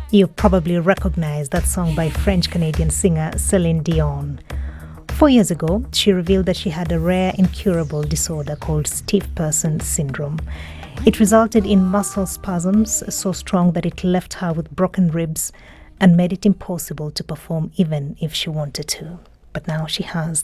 You probably recognize that song by French-Canadian singer Celine Dion. 4 years ago, she revealed that she had a rare incurable disorder called stiff person syndrome. It resulted in muscle spasms so strong that it left her with broken ribs and made it impossible to perform even if she wanted to. But now she has.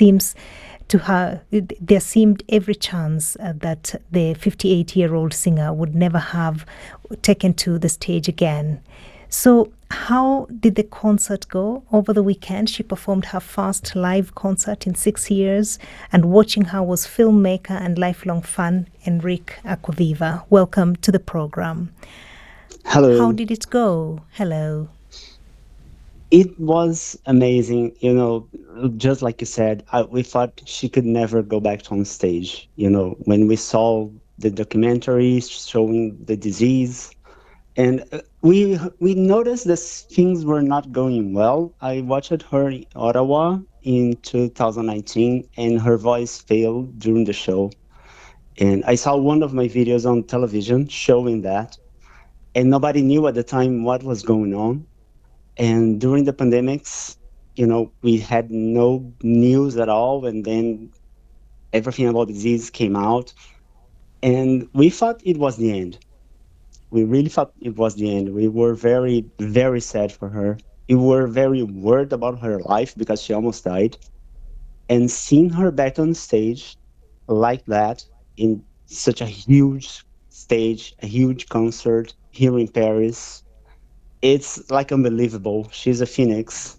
There seemed every chance that the 58-year-old singer would never have taken to the stage again. So how did the concert go over the weekend? She performed her first live concert in 6 years, and watching her was filmmaker and lifelong fan Enrique Acquaviva. Welcome to the program. How Hello. did it go? Hello. It was amazing. Just like you said, we thought she could never go back on stage. When we saw the documentary showing the disease, and we noticed that things were not going well. I watched her in Ottawa in 2019, and her voice failed during the show. And I saw one of my videos on television showing that, and nobody knew at the time what was going on. And during the pandemics, we had no news at all. And then everything about the disease came out. And we thought it was the end. We really thought it was the end. We were very, very sad for her. We were very worried about her life because she almost died. And seeing her back on stage like that in such a huge stage, a huge concert here in Paris, it's like unbelievable. She's a phoenix.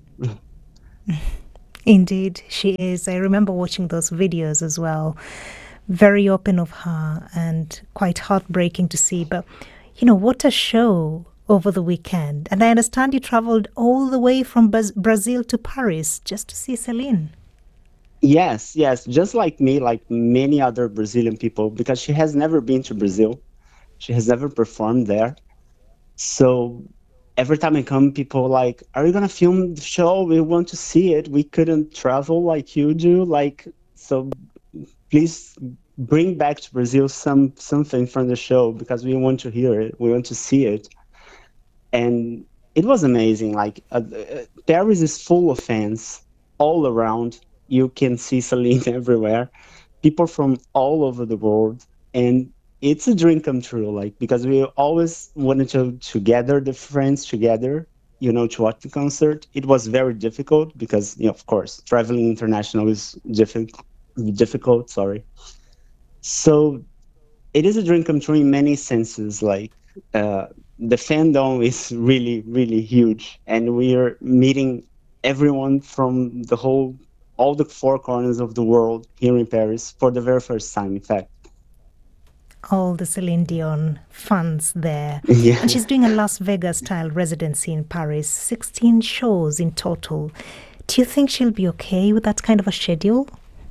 Indeed, she is. I remember watching those videos as well. Very open of her and quite heartbreaking to see. But, what a show over the weekend. And I understand you traveled all the way from Brazil to Paris just to see Celine. Yes, yes, just like me, like many other Brazilian people, because she has never been to Brazil. She has never performed there. So every time I come, people like, "Are you gonna film the show? We want to see it. We couldn't travel like you do. So please bring back to Brazil something from the show because we want to hear it. We want to see it." And it was amazing. Paris is full of fans all around. You can see Celine everywhere, people from all over the world, and it's a dream come true. Like, because we always wanted to gather the friends together, to watch the concert. It was very difficult because, of course, traveling international is difficult. Sorry. So it is a dream come true in many senses. Uh, the fandom is really, really huge, and we are meeting everyone from all the four corners of the world here in Paris for the very first time, in fact. All the Celine Dion fans there. And Yeah. she's doing a Las Vegas style residency in Paris, 16 shows in total. Do you think she'll be okay with that kind of a schedule?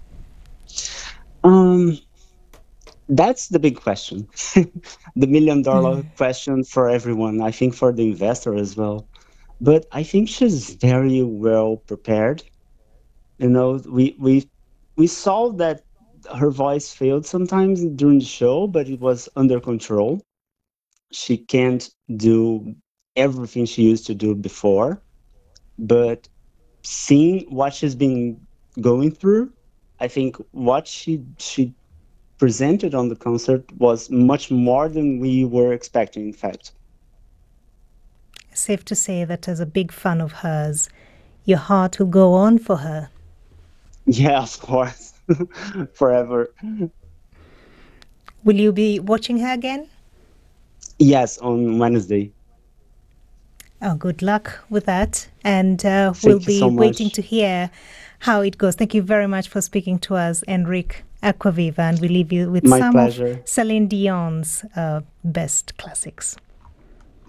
Um, that's the big question. The million-dollar question for everyone, I think for the investor as well. But I think she's very well prepared. We saw that her voice failed sometimes during the show, but it was under control. She can't do everything she used to do before, but seeing what she's been going through, I think what she presented on the concert was much more than we were expecting, in fact. Safe to say that as a big fan of hers, your heart will go on for her. Yeah, of course. Forever. Will you be watching her again? Yes, on Wednesday. Oh, good luck with that. And we'll Thank you be so waiting much. to hear how it goes. Thank you very much for speaking to us, Enrique Acquaviva. And we leave you with My some of pleasure. Celine Dion's best classics.